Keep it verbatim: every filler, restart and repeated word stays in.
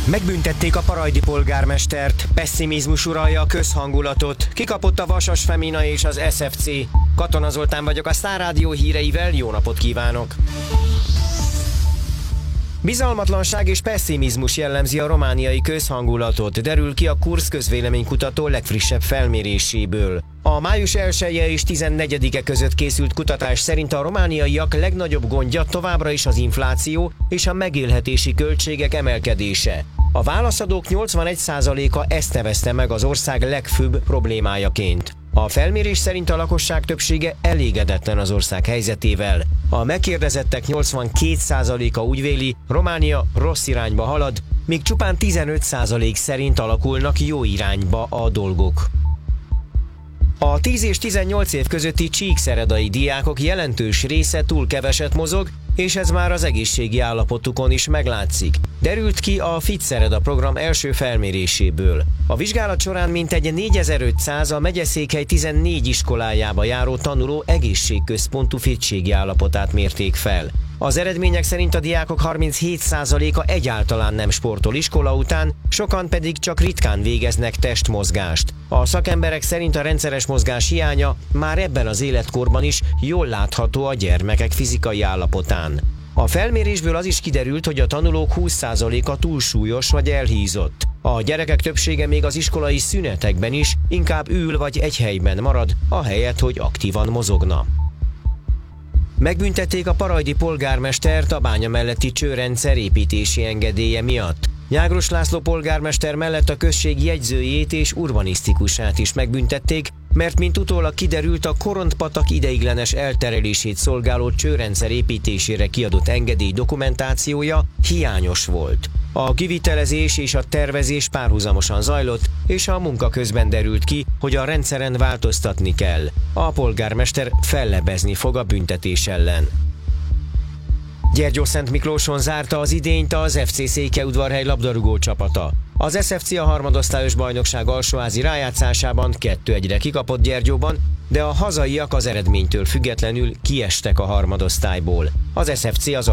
Megbüntették a parajdi polgármestert, pesszimizmus uralja a közhangulatot, kikapott a Vasas Femina és az es ef cé. Katona Zoltán vagyok, a Sztár Rádió híreivel, jó napot kívánok! Bizalmatlanság és pesszimizmus jellemzi a romániai közhangulatot, derül ki a Kursz közvéleménykutató legfrissebb felméréséből. A május elseje és tizennegyedike között készült kutatás szerint a romániaiak legnagyobb gondja továbbra is az infláció és a megélhetési költségek emelkedése. A válaszadók nyolcvanegy százaléka ezt nevezte meg az ország legfőbb problémájaként. A felmérés szerint a lakosság többsége elégedetlen az ország helyzetével. A megkérdezettek nyolcvankét százaléka úgy véli, Románia rossz irányba halad, míg csupán tizenöt százalék szerint alakulnak jó irányba a dolgok. A tíz és tizennyolc év közötti csíkszeredai diákok jelentős része túl keveset mozog, és ez már az egészségi állapotukon is meglátszik. Derült ki a FitSereda program első felméréséből. A vizsgálat során mintegy négyezer-ötszáz a megyeszékhely tizennégy iskolájába járó tanuló egészségközpontú fittségi állapotát mérték fel. Az eredmények szerint a diákok harminchét százaléka egyáltalán nem sportol iskola után, sokan pedig csak ritkán végeznek testmozgást. A szakemberek szerint a rendszeres mozgás hiánya már ebben az életkorban is jól látható a gyermekek fizikai állapotán. A felmérésből az is kiderült, hogy a tanulók húsz százaléka túlsúlyos vagy elhízott. A gyerekek többsége még az iskolai szünetekben is inkább ül vagy egy helyben marad, ahelyett, hogy aktívan mozogna. Megbüntették a parajdi polgármestert a bánya melletti csőrendszer építési engedélye miatt. Nyágros László polgármester mellett a község jegyzőjét és urbanisztikusát is megbüntették, mert mint utólag kiderült, a Korontpatak ideiglenes elterelését szolgáló csőrendszer építésére kiadott engedély dokumentációja hiányos volt. A kivitelezés és a tervezés párhuzamosan zajlott, és a munka közben derült ki, hogy a rendszeren változtatni kell. A polgármester fellebezni fog a büntetés ellen. Gyergyószentmiklóson zárta az idényt az ef cé Székelyudvarhely labdarúgó csapata. Az es ef cé a harmadosztályos bajnokság alsóházi rájátszásában kettő egyre kikapott Gyergyóban, de a hazaiak az eredménytől függetlenül kiestek a harmadosztályból. Az es ef cé az